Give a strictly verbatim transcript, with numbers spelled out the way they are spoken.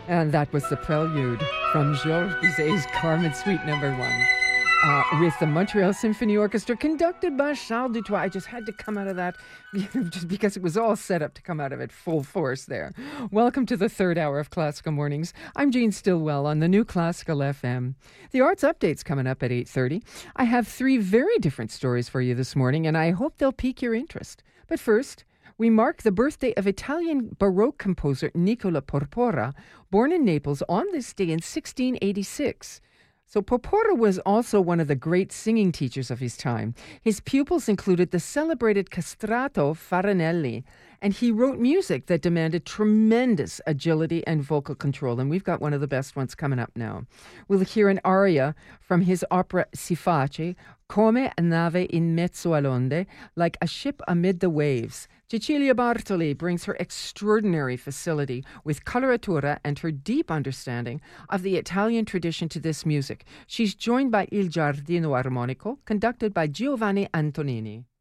And that was the prelude from Georges Bizet's Carmen Suite Number One, uh, with the Montreal Symphony Orchestra, conducted by Charles Dutoit. I just had to come out of that, just because it was all set up to come out of it full force there. Welcome to the third hour of Classical Mornings. I'm Jean Stillwell on the new Classical F M. The Arts Update's coming up at eight thirty. I have three very different stories for you this morning, and I hope they'll pique your interest. But first, we mark the birthday of Italian Baroque composer Nicola Porpora, born in Naples on this day in sixteen eighty-six. So Porpora was also one of the great singing teachers of his time. His pupils included the celebrated castrato Farinelli, and he wrote music that demanded tremendous agility and vocal control, and we've got one of the best ones coming up now. We'll hear an aria from his opera Si face, Come a nave in mezzo all'onde, like a ship amid the waves. Cecilia Bartoli brings her extraordinary facility with coloratura and her deep understanding of the Italian tradition to this music. She's joined by Il Giardino Armonico, conducted by Giovanni Antonini.